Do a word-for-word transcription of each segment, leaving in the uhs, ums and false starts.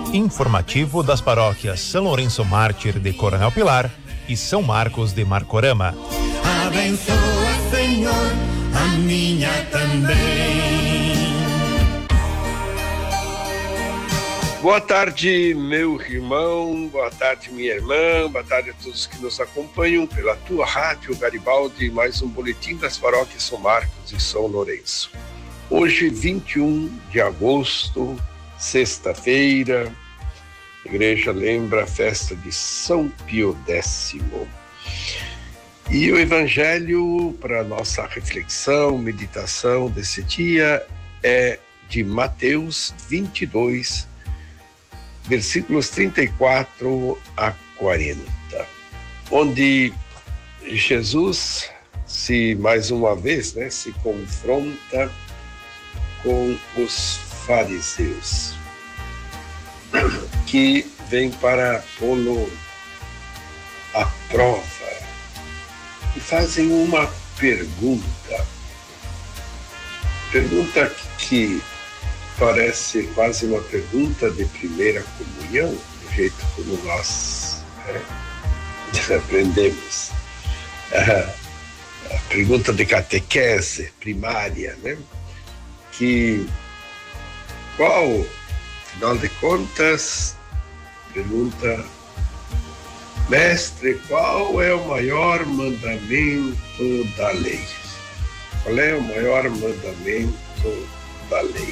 informativo das paróquias São Lourenço Mártir de Coronel Pilar e São Marcos de Marcorama. Abençoa, Senhor, a minha também. Boa tarde, meu irmão, boa tarde, minha irmã, boa tarde a todos que nos acompanham pela tua rádio Garibaldi, mais um boletim das paróquias São Marcos e São Lourenço. Hoje, vinte e um de agosto, sexta-feira, a igreja lembra a festa de São Pio Décimo. E o evangelho para nossa reflexão, meditação desse dia é de Mateus vinte e dois, versículos trinta e quatro a quarenta, onde Jesus se, mais uma vez, né, se confronta com os fariseus, que vêm para pô-lo à prova e fazem uma pergunta, pergunta que parece quase uma pergunta de primeira comunhão, do jeito como nós é, aprendemos. A, a pergunta de catequese primária, né? Que qual, afinal de contas, pergunta: mestre, qual é o maior mandamento da lei? Qual é o maior mandamento da lei?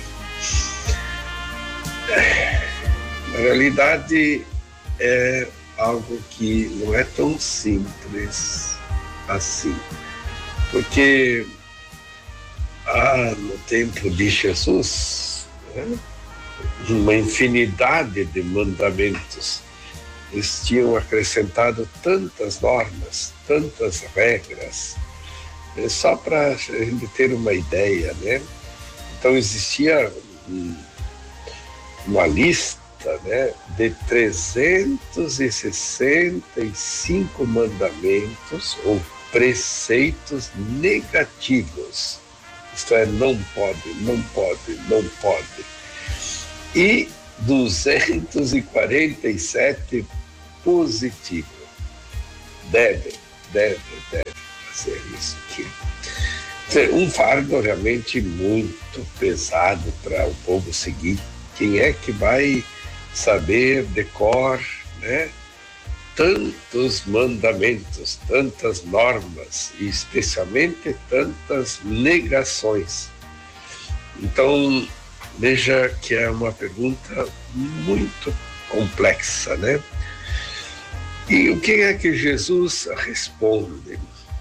Na realidade, é algo que não é tão simples assim, porque há no tempo de Jesus, né, uma infinidade de mandamentos. Eles tinham acrescentado tantas normas, tantas regras, é só para a gente ter uma ideia, né? Então existia um, uma lista, né, de trezentos e sessenta e cinco mandamentos ou preceitos negativos. Isto é, não pode, não pode, não pode. E duzentos e quarenta e sete positivos. Deve, deve, deve fazer isso aqui. Um fardo realmente muito pesado para o povo seguir. Quem é que vai saber de cor, né, tantos mandamentos, tantas normas e especialmente tantas negações? Então, veja que é uma pergunta muito complexa, né? E o que é que Jesus responde?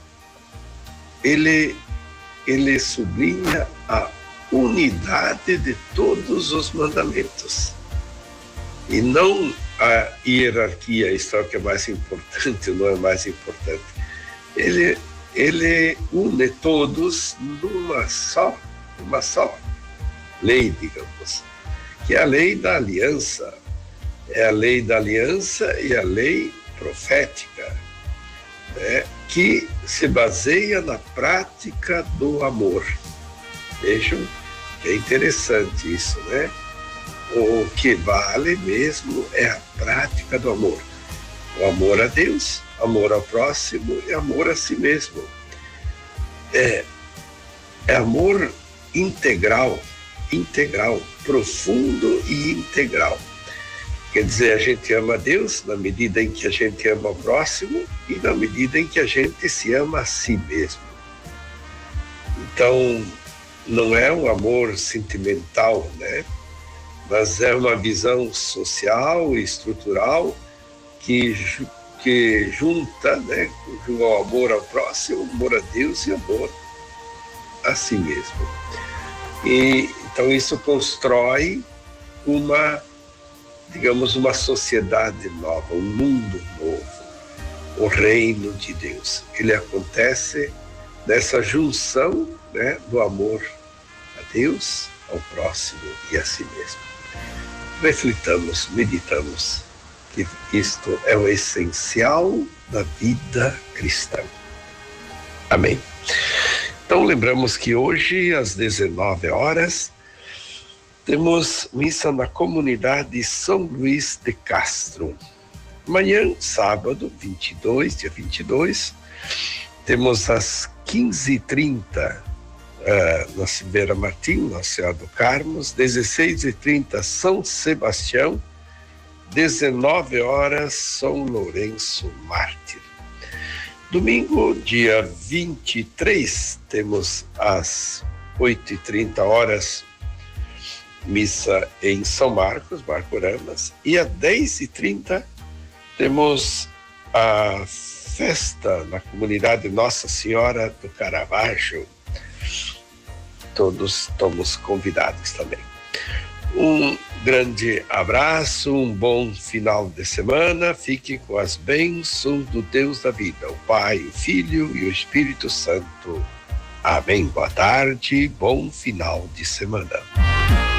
Ele, ele sublinha a unidade de todos os mandamentos e não a hierarquia, isto é o que é mais importante, não é mais importante. Ele, ele une todos numa só, uma só lei, digamos, que é a lei da aliança. É a lei da aliança e a lei profética, né, que se baseia na prática do amor. Vejam que é interessante isso, né? O que vale mesmo é a prática do amor. O amor a Deus, amor ao próximo e amor a si mesmo. É, é amor integral, integral, profundo e integral. Quer dizer, a gente ama a Deus na medida em que a gente ama o próximo e na medida em que a gente se ama a si mesmo. Então, não é um amor sentimental, né? Mas é uma visão social e estrutural que, que junta, né, o amor ao próximo, amor a Deus e amor a si mesmo. E, então isso constrói uma, digamos, uma sociedade nova, um mundo novo, o reino de Deus. Ele acontece nessa junção, né, do amor a Deus, ao próximo e a si mesmo. Reflitamos, meditamos que isto é o essencial da vida cristã. Amém. Então lembramos que hoje às dezenove horas Temos missa na comunidade São Luís de Castro. Amanhã, sábado, vinte e dois, dia vinte e dois, temos às quinze e trinta uh, na Silveira Martim, Nossa Senhora do Carmo, dezesseis e trinta São Sebastião, dezenove horas São Lourenço Mártir. Domingo, dia vinte e três, temos às oito e trinta horas missa em São Marcos, Marcoramas, e às dez e trinta temos a festa na comunidade Nossa Senhora do Caravaggio. Todos estamos convidados também. Um grande abraço, um bom final de semana. Fiquem com as bênçãos do Deus da vida, o Pai, o Filho e o Espírito Santo. Amém. Boa tarde, bom final de semana.